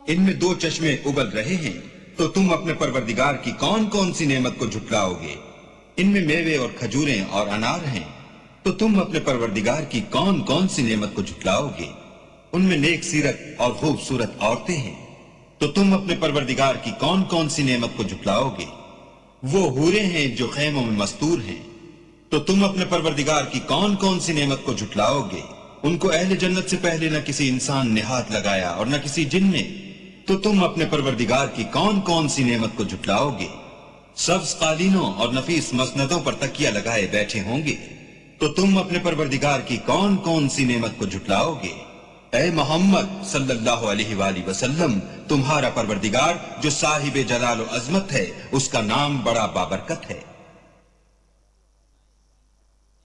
इनमें दो चश्मे उबल रहे हैं, तो तुम अपने परवरदिगार की कौन कौन सी नेमत को झुटलाओगे? इनमें मेवे और खजूरें और अनार हैं, तो तुम अपने परवरदिगार की कौन कौन सी नेमत को झुटलाओगे? उनमें नेक सीरत और खूबसूरत औरतें हैं, तो तुम अपने परवरदिगार की कौन कौन सी नेमत को झुटलाओगे? वो हूरें हैं जो खैमों में मस्तूर हैं, तो तुम अपने परवरदिगार की कौन कौन सी नेमत को झुटलाओगे? उनको अहले जन्नत से पहले न किसी इंसान ने हाथ लगाया और न किसी जिन ने, तो तुम अपने परवरदिगार की कौन कौन सी नेमत को झुटलाओगे? सब्ज कालीनों और नफीस मसनदों पर तकिया लगाए बैठे होंगे, तो तुम अपने परवरदिगार की कौन कौन सी नेमत को झुटलाओगे? ऐ मोहम्मद सल्लल्लाहु अलैहि वसल्लम, तुम्हारा परवरदिगार जो साहिब जलाल व अजमत है, उसका नाम बड़ा बाबरकत है।